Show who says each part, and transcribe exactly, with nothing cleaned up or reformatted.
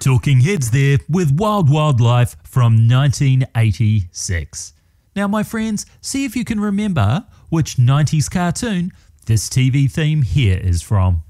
Speaker 1: Talking Heads there with Wild Wildlife from nineteen eighty-six. Now, my friends, see if you can remember which nineties cartoon this T V theme here is from.